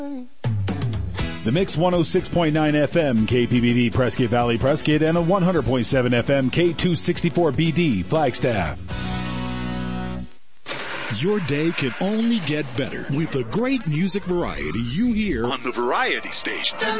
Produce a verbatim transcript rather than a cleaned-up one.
The Mix one oh six point nine F M, K P B D, Prescott Valley, Prescott, and the one hundred point seven F M, K two sixty-four B D, Flagstaff. Your day can only get better with the great music variety you hear on the Variety Station.